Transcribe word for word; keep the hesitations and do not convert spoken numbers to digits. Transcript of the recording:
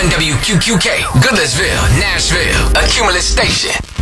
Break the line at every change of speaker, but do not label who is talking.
N W Q Q K, Goodlettsville, Nashville, a Cumulus station.